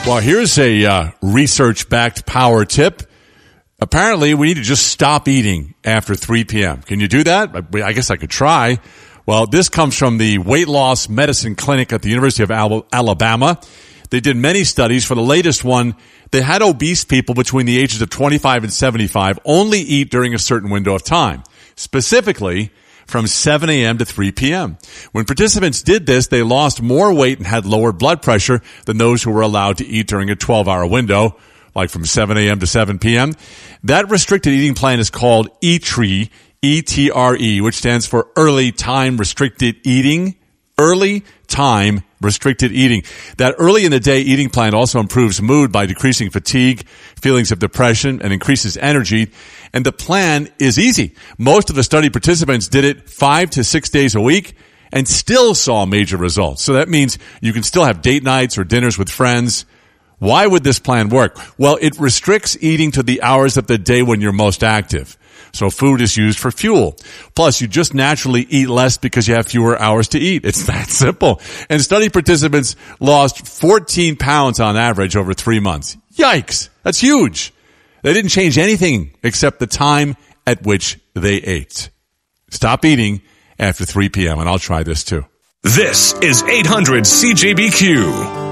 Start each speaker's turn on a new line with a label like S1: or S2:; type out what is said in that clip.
S1: Well, here's a research-backed power tip. Apparently, we need to just stop eating after 3 p.m. Can you do that? I guess I could try. Well, this comes from the Weight Loss Medicine Clinic at the University of Alabama. They did many studies. For the latest one, they had obese people between the ages of 25 and 75 only eat during a certain window of time, specifically from 7 a.m. to 3 p.m. When participants did this, they lost more weight and had lower blood pressure than those who were allowed to eat during a 12-hour window, like from 7 a.m. to 7 p.m. That restricted eating plan is called ETRE, E-T-R-E, which stands for Early Time Restricted Eating. Early Time Restricted Eating. That early in the day eating plan also improves mood by decreasing fatigue, feelings of depression, and increases energy. And the plan is easy. Most of the study participants did it 5 to 6 days a week and still saw major results. So that means you can still have date nights or dinners with friends. Why would this plan work? Well, it restricts eating to the hours of the day when you're most active. So food is used for fuel. Plus, you just naturally eat less because you have fewer hours to eat. It's that simple. And study participants lost 14 pounds on average over 3 months. Yikes! That's huge. They didn't change anything except the time at which they ate. Stop eating after 3 p.m., and I'll try this too.
S2: This is 800 CJBQ.